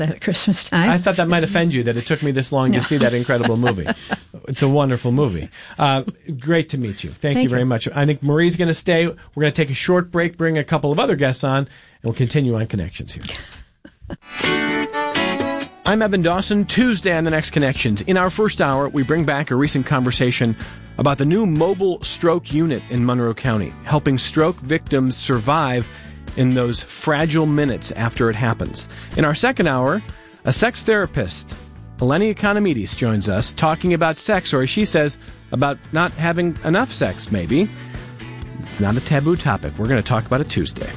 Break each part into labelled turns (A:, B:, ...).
A: at Christmas time.
B: I thought that might offend you that it took me this long to see that incredible movie. It's a wonderful movie. Great to meet you. Thank you very much. I think Marie's going to stay. We're going to take a short break, bring a couple of other guests on, and we'll continue on Connections here. I'm Evan Dawson. Tuesday on The Next Connections. In our first hour, we bring back a recent conversation about the new mobile stroke unit in Monroe County, helping stroke victims survive in those fragile minutes after it happens. In our second hour, a sex therapist, Eleni Economides, joins us talking about sex, or as she says, about not having enough sex, maybe. It's not a taboo topic. We're going to talk about it Tuesday.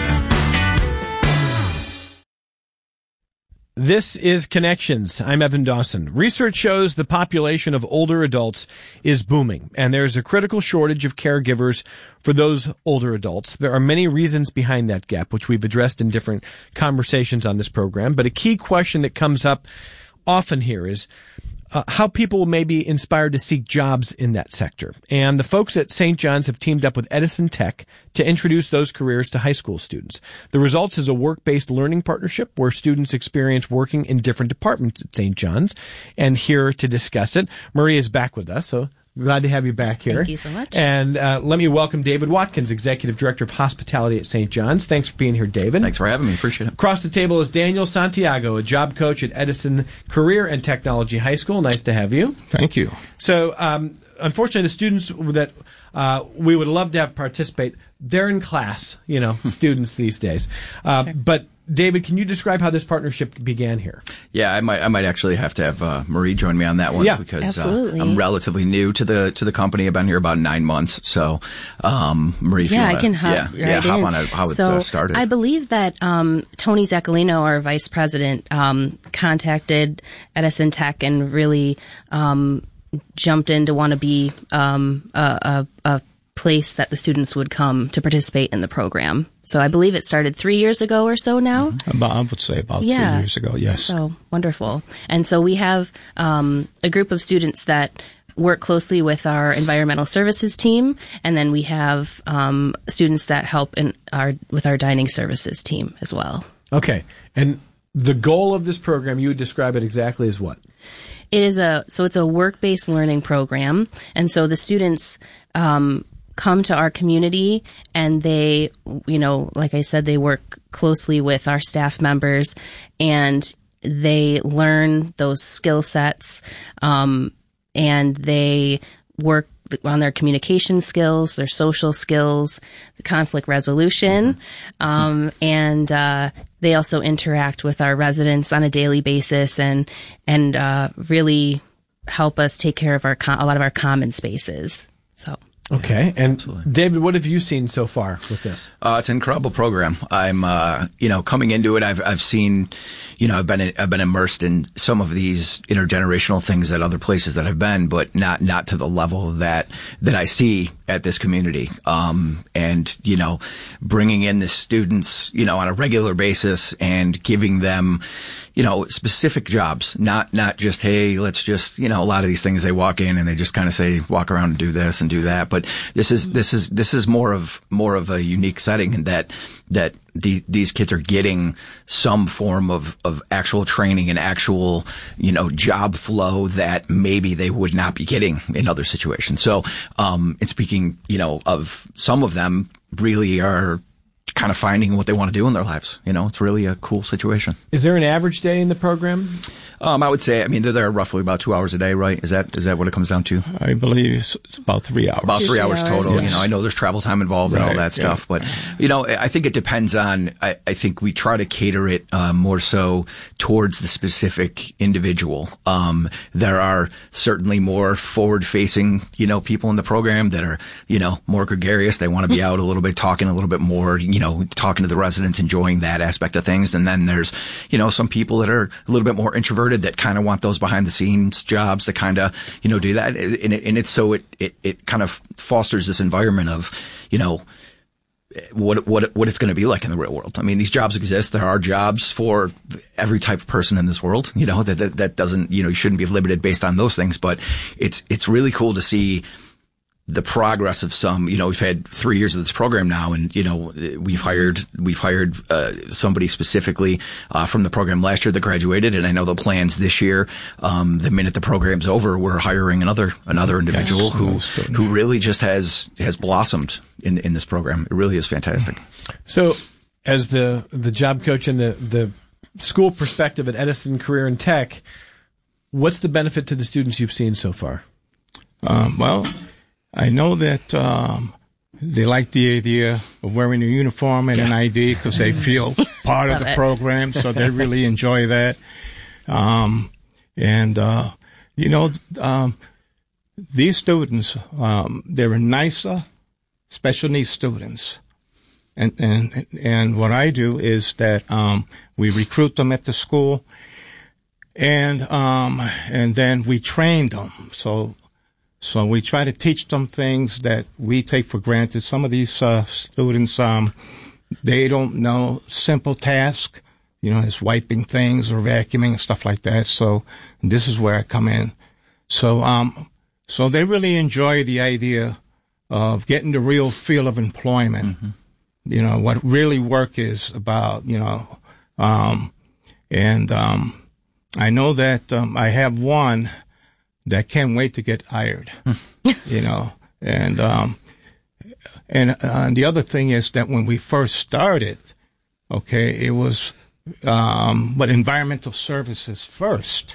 B: This is Connections. I'm Evan Dawson. Research shows the population of older adults is booming, and there's a critical shortage of caregivers for those older adults. There are many reasons behind that gap, which we've addressed in different conversations on this program. But a key question that comes up often here is how people may be inspired to seek jobs in that sector. And the folks at St. John's have teamed up with Edison Tech to introduce those careers to high school students. The results is a work-based learning partnership where students experience working in different departments at St. John's. And here to discuss it, Marie is back with us, so glad to have you back here.
C: Thank you so much.
B: And let me welcome David Watkins, Executive Director of Hospitality at St. John's. Thanks for being here, David.
D: Thanks for having me. Appreciate it.
B: Across the table is Daniel Santiago, a job coach at Edison Career and Technology High School. Nice to have you.
E: Thank you.
B: So, unfortunately, the students that we would love to have participate, they're in class, students these days.
C: Sure.
B: But David, can you describe how this partnership began here?
D: Yeah, I might actually have to have Marie join me on that one because
C: absolutely.
D: I'm relatively new to the company. I've been here about 9 months, so Marie, if you
C: I
D: wanna,
C: can hop right
D: hop
C: in.
D: on how it started.
C: I believe that Tony Zaccolino, our vice president, contacted Edison Tech and really jumped in to want to be a place that the students would come to participate in the program. So I believe it started 3 years ago or so now.
E: I would say about 3 years ago, yes.
C: So wonderful. And so we have a group of students that work closely with our environmental services team, and then we have students that help with our dining services team as well.
B: Okay. And the goal of this program, you would describe it exactly as what?
C: It's a work-based learning program, and so the students come to our community and they, like I said, they work closely with our staff members and they learn those skill sets, and they work on their communication skills, their social skills, the conflict resolution, and they also interact with our residents on a daily basis and really help us take care of a lot of our common spaces. So.
B: Okay. And
D: Absolutely.
B: David, what have you seen so far with this?
D: It's an incredible program. I'm, coming into it, I've seen, I've been immersed in some of these intergenerational things at other places that I've been, but not to the level that I see at this community. Bringing in the students, on a regular basis and giving them, specific jobs, not just, hey, let's just, a lot of these things they walk in and they just kind of say, walk around and do this and do that. But this is more of a unique setting in that these kids are getting some form of actual training and actual, job flow that maybe they would not be getting in other situations. So, and speaking, of some of them really are kind of finding what they want to do in their lives. It's really a cool situation.
B: Is there an average day in the program?
D: I would say, they're there roughly about 2 hours a day, right? Is that what it comes down to?
E: I believe it's about 3 hours.
D: About 3 hours total.
E: Yes.
D: I know there's travel time involved and all that stuff, but, I think it depends on, I think we try to cater it, more so towards the specific individual. There are certainly more forward-facing, people in the program that are, more gregarious. They want to be out a little bit, talking a little bit more, talking to the residents, enjoying that aspect of things. And then there's, some people that are a little bit more introverted that kind of want those behind the scenes jobs to kind of, do that. And it's so it kind of fosters this environment of, what it's going to be like in the real world. These jobs exist. There are jobs for every type of person in this world, that doesn't, you shouldn't be limited based on those things, but it's really cool to see the progress of some, we've had 3 years of this program now, and, we've hired somebody specifically, from the program last year that graduated. And I know the plans this year, the minute the program's over, we're hiring another individual who really just has blossomed in this program. It really is fantastic.
B: So as the job coach and the school perspective at Edison Career and Tech, what's the benefit to the students you've seen so far?
E: Well, I know that they like the idea of wearing a uniform and an ID because they feel part of the program, so they really enjoy that. These students, they're nicer special needs students. And what I do is that we recruit them at the school, and then we train them. So we try to teach them things that we take for granted. Some of these students, they don't know simple tasks, as wiping things or vacuuming and stuff like that. So this is where I come in. So they really enjoy the idea of getting the real feel of employment. Mm-hmm. What really work is about, I know that I have one that can't wait to get hired, and the other thing is that when we first started, it was but environmental services first,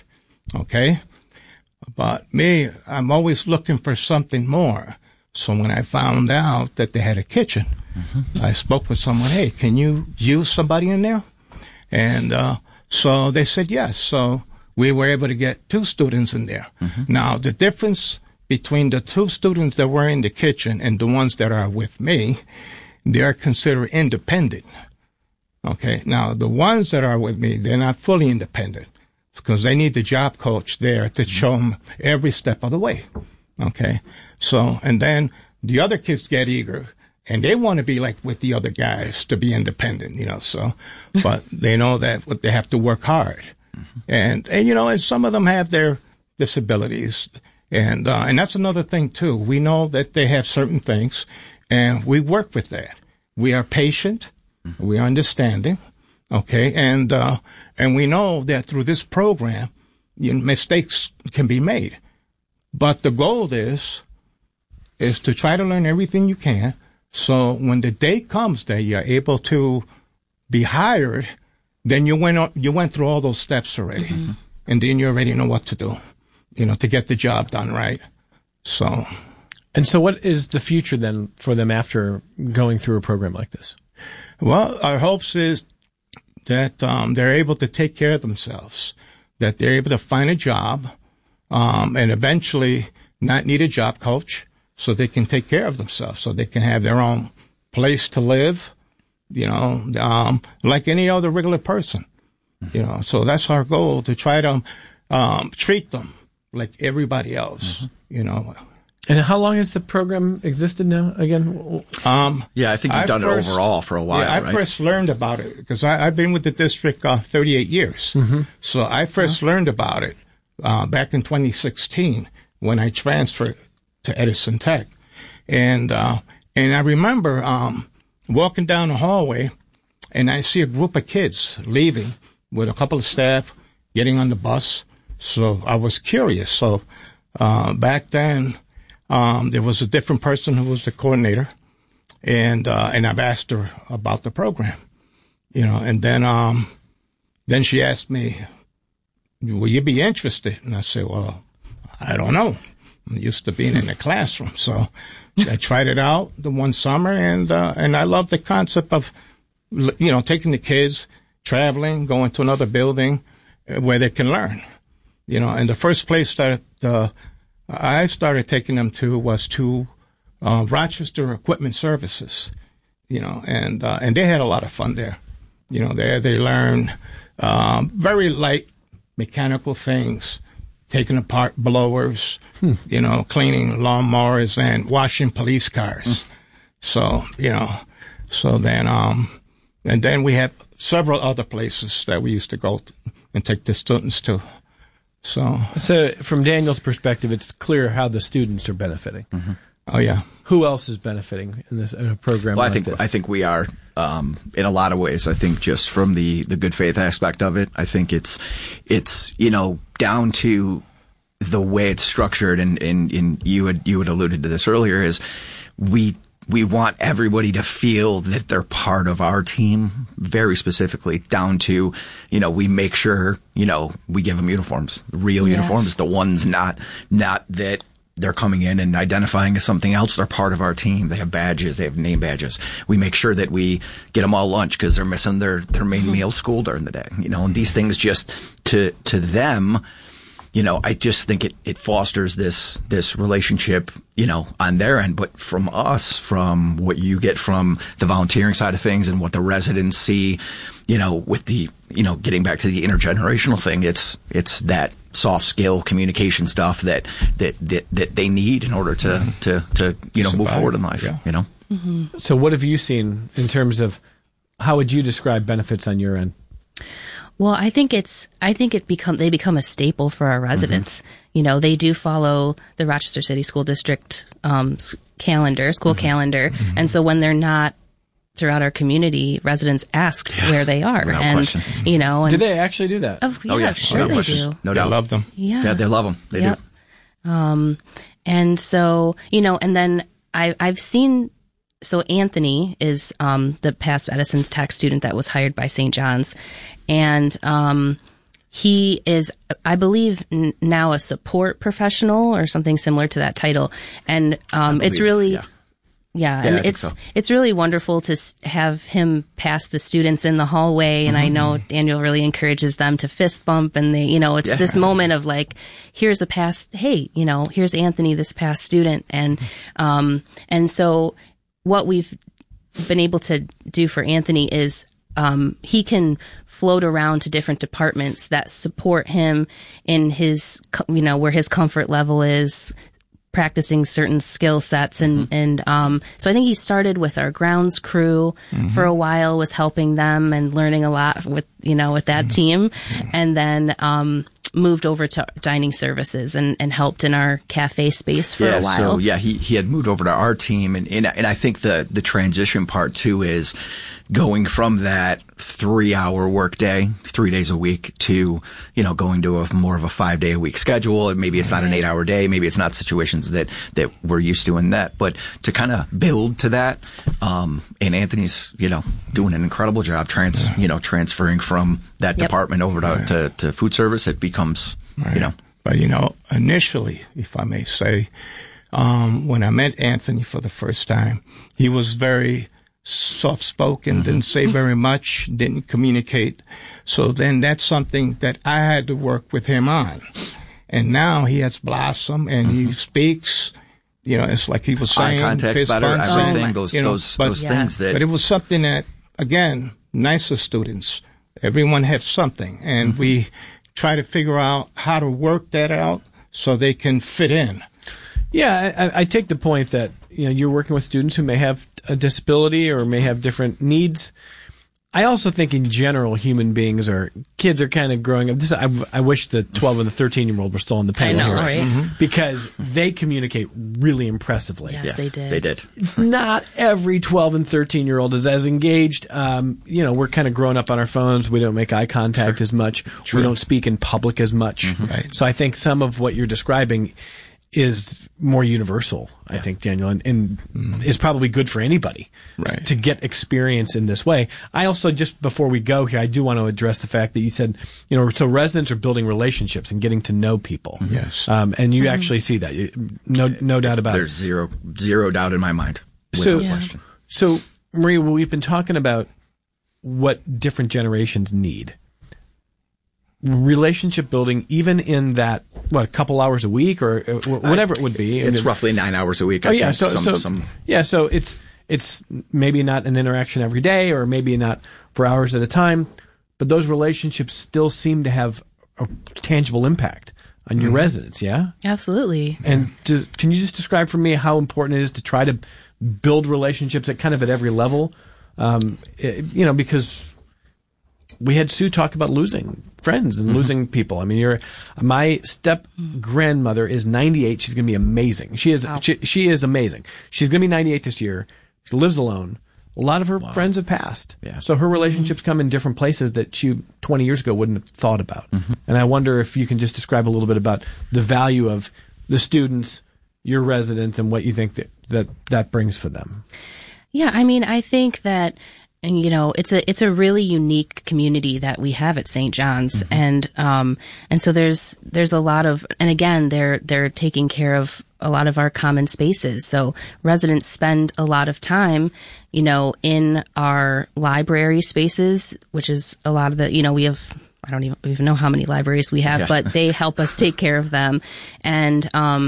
E: but me, I'm always looking for something more. So when I found out that they had a kitchen, mm-hmm. I spoke with someone, hey, can you use somebody in there? And so they said yes. So we were able to get 2 students in there. Mm-hmm. Now, the difference between the 2 students that were in the kitchen and the ones that are with me, they are considered independent. Now, the ones that are with me, they're not fully independent because they need the job coach there to show them every step of the way. So, and then the other kids get eager and they want to be like with the other guys to be independent, but they know that they have to work hard. And some of them have their disabilities. And that's another thing too. We know that they have certain things and we work with that. We are patient. We are understanding. And we know that through this program, mistakes can be made. But the goal is to try to learn everything you can. So when the day comes that you're able to be hired, then you went through all those steps already. Mm-hmm. And then you already know what to do, to get the job done right. So.
B: And so what is the future then for them after going through a program like this?
E: Well, our hopes is that they're able to take care of themselves, that they're able to find a job, and eventually not need a job coach so they can take care of themselves, so they can have their own place to live, like any other regular person, So that's our goal, to try to treat them like everybody else,
B: And how long has the program existed now again?
D: I think you've done it overall for a while,
E: right? I first learned about it because I've been with the district 38 years. Mm-hmm. So I first learned about it back in 2016 when I transferred to Edison Tech. And I remember walking down the hallway and I see a group of kids leaving with a couple of staff getting on the bus. So I was curious. So back then, there was a different person who was the coordinator, and I've asked her about the program, and then she asked me, will you be interested? And I said, well, I don't know. I'm used to being in the classroom. So I tried it out the one summer, and I love the concept of, taking the kids, traveling, going to another building where they can learn, and the first place that, I started taking them to was to Rochester Equipment Services, and they had a lot of fun there. There they learned very light mechanical things, taking apart blowers, cleaning lawnmowers and washing police cars. So then and then we have several other places that we used to go and take the students to. So
B: from Daniel's perspective, it's clear how the students are benefiting. Mm-hmm.
E: Oh, yeah.
B: Who else is benefiting in a program
D: Well,
B: like this?
D: I think we are, in a lot of ways. I think just from the good faith aspect of it, I think it's, down to the way it's structured, and you had alluded to this earlier, is we want everybody to feel that they're part of our team, very specifically, down to, we make sure, we give them uniforms, real uniforms, the ones not that they're coming in and identifying as something else. They're part of our team. They have badges. They have name badges. We make sure that we get them all lunch because they're missing their main meal at school during the day, and these things just to them, I just think it fosters this relationship, on their end. But from us, from what you get from the volunteering side of things and what the residents see, with the, getting back to the intergenerational thing, it's that soft skill communication stuff that they need in order to move forward in life,
C: Mm-hmm.
B: So what have you seen in terms of how would you describe benefits on your end?
C: Well, I think they become a staple for our residents.
B: Mm-hmm.
C: They do follow the Rochester City School District school calendar,
B: Mm-hmm.
C: and so when they're not throughout our community, residents ask where they are,
D: Without
C: and
D: question.
C: And
B: Do they actually do that?
C: Sure they do.
D: No
E: I
D: doubt.
E: love them.
C: Yeah,
D: They love them. They
C: Yep.
D: do.
C: And so, and then I've seen, so Anthony is the past Edison Tech student that was hired by St. John's. And he is, I believe, now a support professional or something similar to that title. And it's really...
D: Yeah.
C: and
D: I think so.
C: it's really wonderful to have him pass the students in the hallway, and I know Daniel really encourages them to fist bump, and they, it's this moment of like, here's a past, hey, here's Anthony, this past student, and so what we've been able to do for Anthony is he can float around to different departments that support him in his, where his comfort level is, practicing certain skill sets, and so I think he started with our grounds crew for a while, was helping them and learning a lot with that team, and then moved over to dining services and helped in our cafe space for a while.
D: So he had moved over to our team, and I think the transition part too is going from that 3-hour workday, 3 days a week, to going to a more of a 5-day a week schedule. Maybe it's not an 8-hour day, maybe it's not situations that we're used to in that, but to kind of build to that. And Anthony's doing an incredible job transferring from that department over to food service. It becomes
E: But initially, if I may say, when I met Anthony for the first time, he was very soft-spoken, didn't say very much, didn't communicate. So then that's something that I had to work with him on. And now he has blossomed, and he speaks. It's like he was saying,
D: eye contact's better, everything, those things that.
E: But it was something that, again, nicer students, everyone has something, and we try to figure out how to work that out so they can fit in.
B: Yeah, I take the point that you're working with students who may have a disability or may have different needs. I also think in general, kids are kind of growing up. I wish the 12 and the 13-year-old were still on the panel
C: I know,
B: here,
C: right?
B: Because they communicate really impressively.
C: Yes, they did.
D: They did.
B: Not every 12 and 13-year-old is as engaged. We're kind of growing up on our phones. We don't make eye contact as much. We don't speak in public as much.
E: Right.
B: So I think some of what you're describing is more universal, I think, Daniel, and is probably good for anybody to get experience in this way. I also, just before we go here, I do want to address the fact that you said, so residents are building relationships and getting to know people.
E: Yes.
B: And you actually see that. No doubt about
D: There's
B: it.
D: zero doubt in my mind. Without question.
B: So, Maria, we've been talking about what different generations need. Relationship building, even in that, a couple hours a week or whatever it would be.
D: It's roughly 9 hours a week. I think.
B: So it's maybe not an interaction every day, or maybe not for hours at a time, but those relationships still seem to have a tangible impact on your residents. Yeah,
C: Absolutely.
B: And can you just describe for me how important it is to try to build relationships at every level? Because we had Sue talk about losing friends and losing people. I mean, my step grandmother is 98. She's going to be amazing. She is, she is amazing. She's going to be 98 this year. She lives alone. A lot of her friends have passed.
D: Yeah.
B: So her relationships come in different places that she 20 years ago wouldn't have thought about. And I wonder if you can just describe a little bit about the value of the students, your residents, and what you think that brings for them.
C: Yeah, I mean, I think that, you know, it's a really unique community that we have at St. John's, and so there's a lot of, and again, they're taking care of a lot of our common spaces. So residents spend a lot of time, you know, in our library spaces, which is a lot of the, you know, we have, I don't even know how many libraries we have, but they help us take care of them, and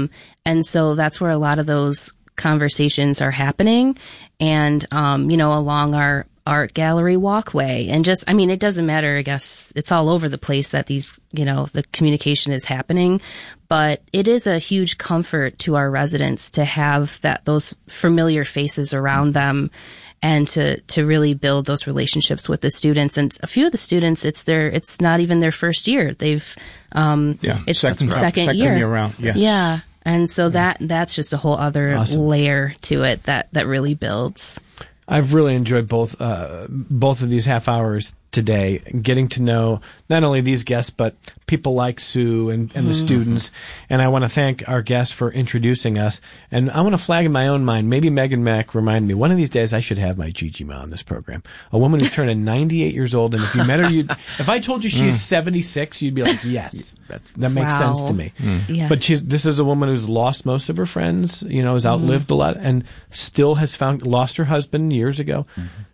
C: so that's where a lot of those conversations are happening, and you know, along our art gallery walkway, and just, I mean, it doesn't matter, I guess it's all over the place that these, you know, the communication is happening, but it is a huge comfort to our residents to have those familiar faces around them, and to really build those relationships with the students. And a few of the students, it's not even their first year. They've it's second year
E: around. Yes.
C: Yeah. And so that's just a whole other layer to it that really builds.
B: I've really enjoyed both of these half hours today, getting to know not only these guests, but people like Sue and the students. And I want to thank our guests for introducing us. And I want to flag in my own mind, maybe Megan Mack reminded me, one of these days I should have my Gigi Ma on this program. A woman who's turning 98 years old. And if you met her, if I told you she's 76, you'd be like, yes, that makes sense to me.
C: Yeah.
B: But this is a woman who's lost most of her friends, you know, has outlived a lot, and still has lost her husband years ago.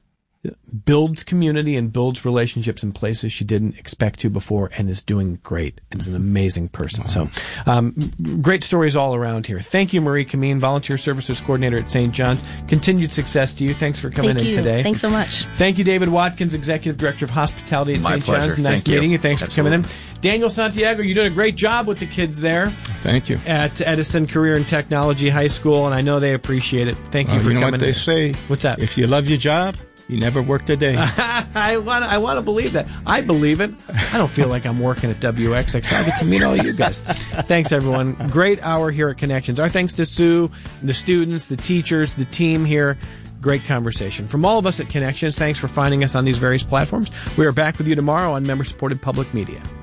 B: Builds community and builds relationships in places she didn't expect to before, and is doing great, and is an amazing person. So, great stories all around here. Thank you, Marie Kameen, Volunteer Services Coordinator at St. John's. Continued success to you. Thanks for coming in today.
C: Thanks so much.
B: Thank you, David Watkins, Executive Director of Hospitality at St. John's. Nice meeting you. Thanks for coming in. Daniel Santiago, you're doing a great job with the kids there.
E: Thank you.
B: At Edison Career and Technology High School, and I know they appreciate it. Thank you for coming in.
E: You know what they say?
B: What's that?
E: If you love your job, you never worked a day.
B: I want to believe that. I believe it. I don't feel like I'm working at WXX. I get to meet all you guys. Thanks, everyone. Great hour here at Connections. Our thanks to Sue, the students, the teachers, the team here. Great conversation. From all of us at Connections, thanks for finding us on these various platforms. We are back with you tomorrow on member-supported public media.